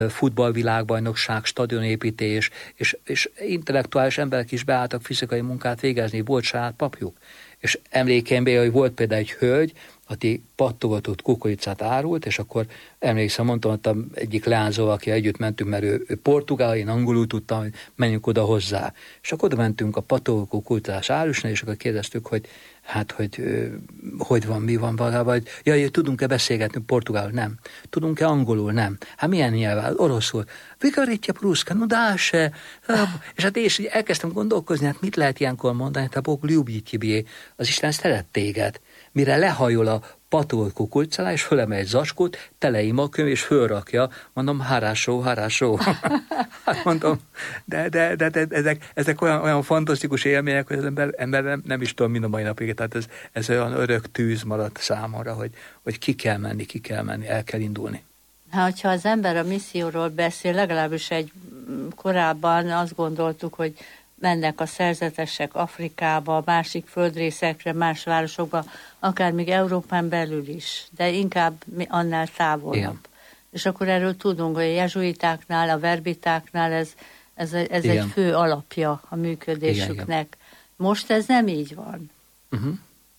futballvilágbajnokság, stadionépítés, és intellektuális emberek is beálltak fizikai munkát végezni, volt saját papjuk. És emlékeimben, hogy volt például egy hölgy, aki pattogatott kukoricát árult, és akkor emlékszem, mondtam, hogy egyik leányzóval, aki együtt mentünk, mert ő portugál, én angolul tudtam, hogy menjünk oda hozzá. És akkor oda mentünk a pattogatott kukoricás árusnál, és akkor kérdeztük, hogy hogy van, mi van vele, vagy tudunk-e beszélgetni portugálul? Nem. Tudunk-e angolul? Nem. Hát milyen nyelven? Oroszul. Vigaritja pruszka, no dá se. És hát és elkezdtem gondolkozni, hát mit lehet ilyenkor mondani, hát a Bog ljubit tibé, az Isten szeret téged. Mire lehajol a pattolt kukoricára, és fölemel egy zacskót, tele imakönyv, és fölrakja, mondom, hárásó. Hát mondom, de ezek olyan fantasztikus élmények, hogy az ember nem is tudom, mind a mai napig, tehát ez olyan örök tűz maradt számomra, hogy ki kell menni, el kell indulni. Hát, ha az ember a misszióról beszél, legalábbis korábban azt gondoltuk, hogy mennek a szerzetesek Afrikába, másik földrészekre, más városokba, akár még Európán belül is, de inkább annál távolabb. Igen. És akkor erről tudunk, hogy a jezsuitáknál, a verbitáknál ez egy fő alapja a működésüknek. Igen. Most ez nem így van. Uh-huh.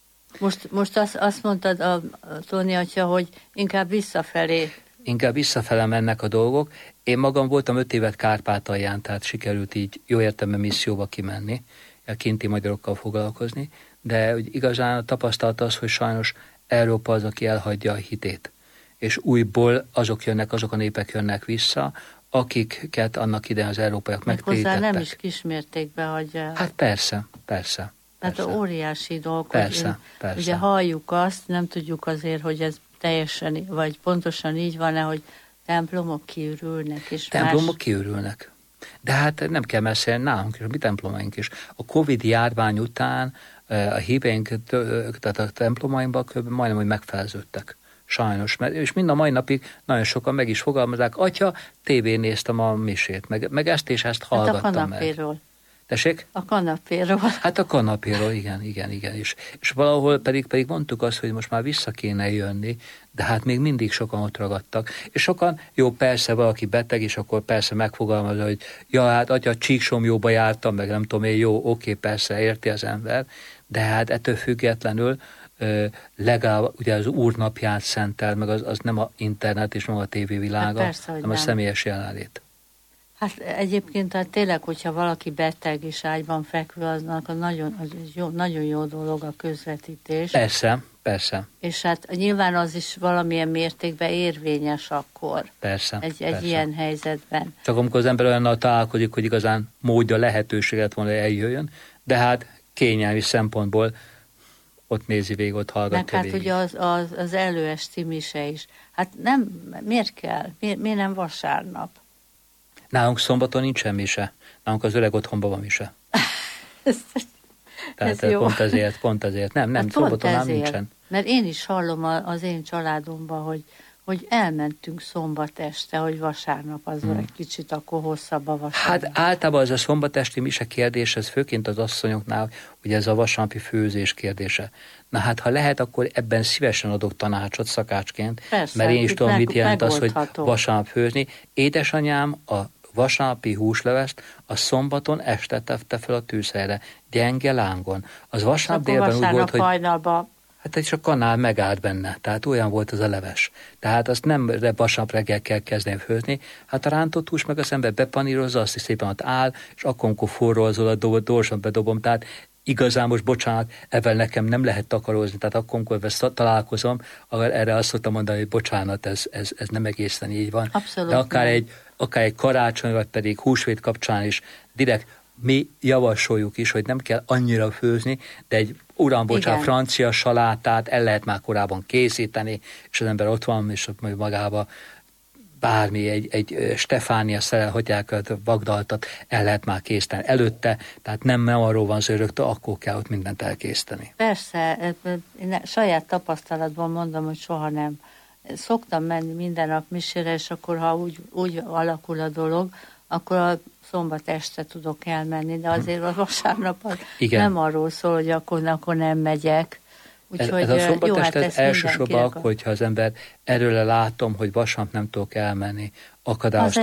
Most azt mondtad, Tóni atya, hogy inkább visszafelé. Inkább visszafele mennek a dolgok. Én magam voltam 5 évet Kárpátalján, tehát sikerült így jó értelemben misszióba kimenni, a kinti magyarokkal foglalkozni, de igazán a tapasztalat az, hogy sajnos Európa az, aki elhagyja a hitét. És újból azok a népek jönnek vissza, akiket annak idején az európaiak megtérítettek. Hozzá nem is kismértékben hagyja. Hát persze. Hát óriási dolog. Persze. Ugye halljuk azt, nem tudjuk azért, hogy ez teljesen, vagy pontosan így van-e, hogy templomok kiürülnek. És kiürülnek. De hát nem kell messze nálunk is, a mi templomaink is. A Covid járvány után a híveink, tehát a templomainkban majdnem, hogy megfeleződtek. Sajnos. És mind a mai napig nagyon sokan meg is fogalmazzák, atya, tévén néztem a misét, meg ezt és ezt hallgattam. Hát a kanapéról. Tessék? A kanapéról. Hát a kanapéról, igen. És valahol pedig mondtuk azt, hogy most már vissza kéne jönni, de hát még mindig sokan ott ragadtak. És sokan, jó, persze valaki beteg, és akkor persze megfogalmazza, hogy ja, hát atya, Csíksomjóba jártam, meg nem tudom én, jó, oké, persze, érti az ember, de hát ettől függetlenül legalább ugye az Úr napját szentel, meg az nem a internet és nem a tévévilága, hát hanem a személyes jelenlét. Hát egyébként hát tényleg, hogyha valaki beteg és ágyban fekvő, az nagyon jó dolog a közvetítés. Persze. És hát nyilván az is valamilyen mértékben érvényes akkor. Persze. Egy ilyen helyzetben. Csak amikor az ember olyannal találkozik, hogy igazán módja, lehetőséget van, hogy eljöjjön, de hát kényelmi szempontból ott nézi végig, ott hallgatja végig. Meg hát ugye az előesti mise is. Hát nem, miért kell? Miért nem vasárnap? Nálunk szombaton nincsen mise. Nálunk az öreg otthonban van mise. Tehát ez pont ezért. Nem, hát szombaton nem nincsen. Mert én is hallom az én családomban, hogy elmentünk szombat este, hogy vasárnap az egy kicsit akkor hosszabb a vasárnap. Hát általában ez a szombatesti mise kérdés, ez főként az asszonyoknál, ugye ez a vasárnapi főzés kérdése. Na hát, ha lehet, akkor ebben szívesen adok tanácsot szakácsként, persze, mert én is tudom, mit jelent az, hogy vasárnap főzni. Édesanyám a vasárnapi húslevest a szombaton este tette fel a tűzhelyre, gyenge lángon. Az vasárnap délben úgy volt, hogy hajnalba. Hát és a kanál megállt benne, tehát olyan volt az a leves. Tehát azt nem vasárnap reggel kell kezdeni főzni, hát a rántott hús meg az ember bepanírozza, azt is szépen ott áll, és akkor, amikor forrózol a dobot, gyorsan bedobom, tehát igazán most bocsánat, ebben nekem nem lehet takarózni, tehát akkor, amikor találkozom, erre azt szoktam mondani, hogy bocsánat, ez nem egészen így van. Abszolút. De akár egy karácsony, vagy pedig húsvét kapcsán is direkt mi javasoljuk is, hogy nem kell annyira főzni, de egy francia salátát el lehet már korábban készíteni, és az ember ott van, és magába bármi, egy Stefánia szerelhagyákat, vagdaltat el lehet már készíteni előtte, tehát nem arról van szó, hogy rögtön akkor kell ott mindent elkészíteni. Persze, én saját tapasztalatban mondom, hogy soha nem. Szoktam menni minden nap misére, és akkor ha úgy alakul a dolog, akkor a szombat este tudok elmenni, de azért a vasárnap nem arról szól, hogy akkor nem megyek. Úgyhogy ez a szombatest, ez ez elsősorban mindenkinek akkor, hogyha az ember erről látom, hogy vasárnap nem tudok elmenni, akadályos